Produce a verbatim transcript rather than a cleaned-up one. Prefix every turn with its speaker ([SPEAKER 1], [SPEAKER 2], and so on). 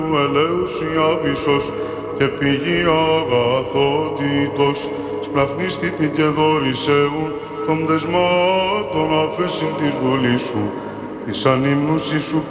[SPEAKER 1] ελέους η άβυσσος και πηγή αγαθότητος, σπλαχνίστητη και δωρησέου των δεσμάτων αφέσιν της βολής σου, της ανήμνουσης σου